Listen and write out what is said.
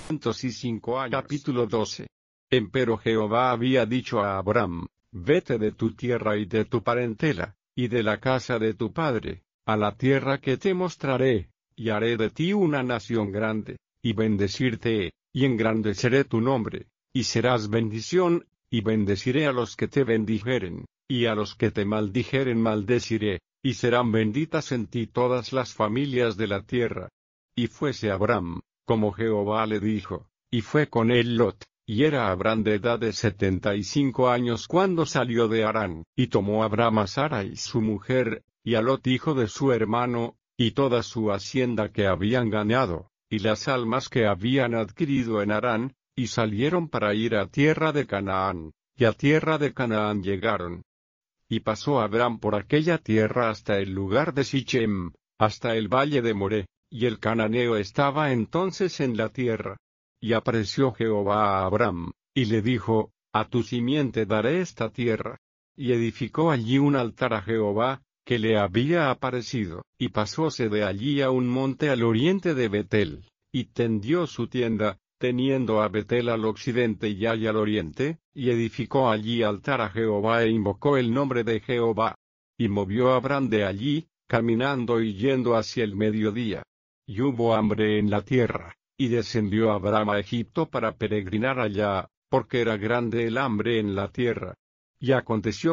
5 años. Capítulo 12. Empero Jehová había dicho a Abraham: Vete de tu tierra y de tu parentela, y de la casa de tu padre, a la tierra que te mostraré, y haré de ti una nación grande, y bendecirte, y engrandeceré tu nombre, y serás bendición, y bendeciré a los que te bendijeren, y a los que te maldijeren maldeciré, y serán benditas en ti todas las familias de la tierra. Y fuese Abraham, como Jehová le dijo, y fue con él Lot, y era Abraham de edad de 75 años cuando salió de Harán, y tomó Abraham a Sarai su mujer, y a Lot hijo de su hermano, y toda su hacienda que habían ganado, y las almas que habían adquirido en Harán, y salieron para ir a tierra de Canaán, y a tierra de Canaán llegaron. Y pasó Abraham por aquella tierra hasta el lugar de Sichem, hasta el valle de Moré, y el cananeo estaba entonces en la tierra. Y apareció Jehová a Abraham, y le dijo: A tu simiente daré esta tierra. Y edificó allí un altar a Jehová, que le había aparecido, y pasóse de allí a un monte al oriente de Betel, y tendió su tienda, teniendo a Betel al occidente y Ai al oriente, y edificó allí altar a Jehová e invocó el nombre de Jehová. Y movió Abraham de allí, caminando y yendo hacia el mediodía. Y hubo hambre en la tierra, y descendió Abraham a Egipto para peregrinar allá, porque era grande el hambre en la tierra. Y aconteció